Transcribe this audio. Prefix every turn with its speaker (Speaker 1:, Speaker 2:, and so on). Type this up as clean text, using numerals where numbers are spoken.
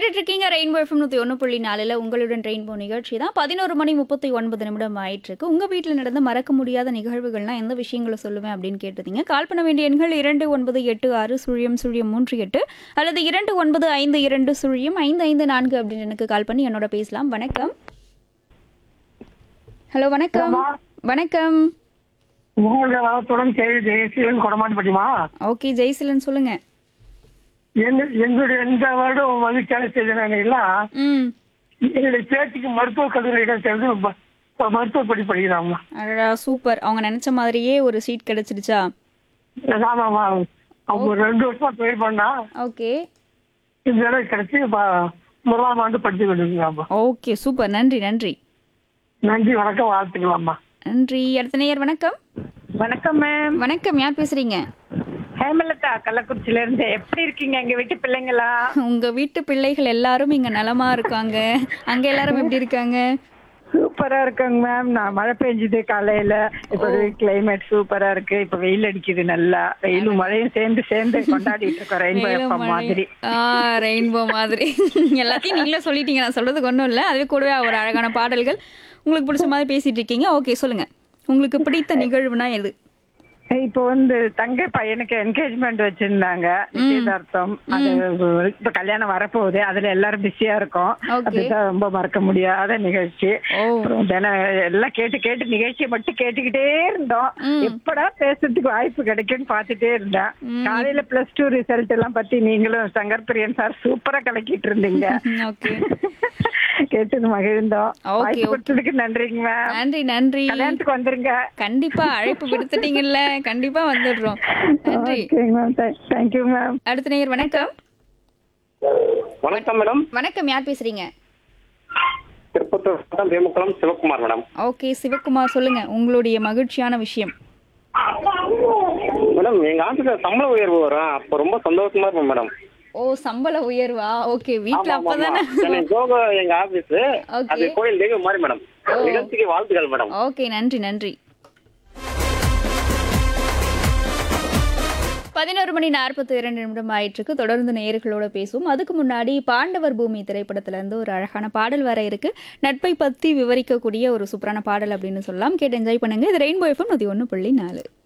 Speaker 1: கேட்டுட்டு இருக்கீங்க rainbow FM 101.4ல உங்களுடன் ரெயின்போ நிகழ்ச்சி தான். 11:39 ஆயிட்டிருக்கு. உங்க வீட்டில் நடந்த மறக்க முடியாத நிகழ்வுகள்னா எந்த விஷயங்களை சொல்லுவேன் அப்படின்னு கேட்டிருந்தீங்க. கால் பண்ண வேண்டிய எண்கள் 2986 0 0 38 அல்லது 2952 0 554 அப்படின்னு எனக்கு கால் பண்ணி என்னோட பேசலாம். வணக்கம். ஹலோ வணக்கம். வணக்கம்.
Speaker 2: உங்களோட நலத்துடன் கேள்வி ஜெயசீலன் கொடமாண்டிப்பட்டிமா.
Speaker 1: ஓகே ஜெய்சிலன் சொல்லுங்க.
Speaker 2: எங்களுடைய இந்த வருடம் மகிழ்ச்சியான செய்தினா
Speaker 1: ம்
Speaker 2: என்னுடைய பேத்திக்கு மருத்துவக் கல்லூரியிடம் சேர்ந்து மருத்துவ படிப்பு படிக்கிறாம்மா.
Speaker 1: அடடா சூப்பர். அவங்க நினைச்ச மாதிரியே ஒரு சீட் கிடைச்சிடுச்சா?
Speaker 2: ஆமாம்மா, அவங்க 2 வருஷமா ட்ரை பண்ணா
Speaker 1: ஓகே
Speaker 2: இந்த தடவை கிடைச்சி முதலாம் ஆண்டு படிச்சு கொண்டிருக்கிறாம்மா.
Speaker 1: Okay super. நன்றி நன்றி
Speaker 2: நன்றி, வணக்கம், வாழ்த்துக்கலாம்மா.
Speaker 1: நன்றி. அடுத்த நேயர் வணக்கம்.
Speaker 3: வணக்கம் மேம்.
Speaker 1: வணக்கம். யார் பேசுறீங்க?
Speaker 3: ஹேமலதா கள்ளக்குறிச்சில இருந்து. எப்படி இருக்கீங்க எங்க வீட்டு பிள்ளைங்களா?
Speaker 1: உங்க வீட்டு பிள்ளைகள் எல்லாரும் இங்க நலமா இருக்காங்க. அங்க எல்லாரும் எப்படி இருக்காங்க?
Speaker 3: சூப்பரா இருக்காங்க மேம். நான் மழை பெஞ்சுது காலையில. இப்ப கிளைமேட் சூப்பரா இருக்கு. இப்ப வெயில் அடிக்குது நல்லா. வெயிலும் மழையும் சேர்ந்து சேர்ந்து கொண்டாடிட்டு இருக்கோம். ரெயின்போ எஃப்எம் மாதிரி.
Speaker 1: ரெயின்போ மாதிரி எல்லாத்தையும் நீங்களே சொல்லிட்டீங்க. நான் சொல்றதுக்கு ஒன்றும் இல்லை. அதுவே கூடவே ஒரு அழகான பாடல்கள் உங்களுக்கு பிடிச்ச மாதிரி பேசிட்டு இருக்கீங்க. ஓகே சொல்லுங்க, உங்களுக்கு பிடித்த நிகழ்வுனா எது?
Speaker 3: இப்போ தங்கை பையனுக்கு என்கேஜ்மெண்ட் வச்சிருந்தாங்க, நிச்சயதார்த்தம். அது இப்ப கல்யாணம் வரப்போகுது. அதுல எல்லாரும் பிஸியா இருக்கோம். அதுதான் ரொம்ப மறக்க முடியாத நிகழ்ச்சி. அப்புறம் தினம் எல்லாம் கேட்டு கேட்டு நிகழ்ச்சியை மட்டும் கேட்டுக்கிட்டே இருந்தோம். எப்படா பேசுறதுக்கு வாய்ப்பு கிடைக்கும்னு பாத்துட்டே இருந்தேன். காலையில +2 ரிசல்ட் எல்லாம் பத்தி நீங்களும் சங்கர் பிரியன் சார் சூப்பரா கலக்கிட்டு இருந்தீங்க. கேட்டு மகிழ்ந்தோம். வாய்ப்பு கொடுத்ததுக்கு நன்றிங்க மேம்.
Speaker 1: நன்றி நன்றி.
Speaker 3: கல்யாணத்துக்கு வந்துருங்க.
Speaker 1: கண்டிப்பா அழைப்பு விடுத்துட்டீங்கல்ல, கண்டிப்பா வந்துடுறோம். நன்றி.
Speaker 3: Thank you ma'am.
Speaker 1: அடுத்த நேயர் வணக்கம்.
Speaker 4: வணக்கம் மேடம்.
Speaker 1: வணக்கம். யார் பேசுறீங்க?
Speaker 4: திருப்பத்தூர் மாவட்டம் வேமுக்குளம் சிவகுமார் மேடம்.
Speaker 1: ஓகே சிவகுமார் சொல்லுங்க, உங்களுடைய மகிழ்ச்சியான விஷயம்.
Speaker 4: மேடம், எங்க ஆபீஸ்ல சம்பள உயர்வு வரும். அப்ப ரொம்ப சந்தோஷமா இருக்கும் மேடம்.
Speaker 1: ஓ சம்பள உயர்வா? ஓகே. வீட்ல அப்பதானே
Speaker 4: ஜோகோ எங்க ஆபீஸ். அது கோயில் தெய்வம் மாதிரி மேடம். நிகழ்ச்சிக்கு வாழ்த்துக்கள் மேடம்.
Speaker 1: ஓகே நன்றி நன்றி. 11:42 ஆயிட்டிருக்கு. தொடர்ந்து நேயர்களோட பேசுவோம். அதுக்கு முன்னாடி பாண்டவர் பூமி திரைப்படத்துல இருந்து ஒரு அழகான பாடல் வர இருக்கு. நட்பை பத்தி விவரிக்கக்கூடிய ஒரு சூப்பரான பாடல் அப்படின்னு சொல்லலாம். கேட்டு என்ஜாய் பண்ணுங்க. இது ரெயின்போ எஃப்எம் 101.4.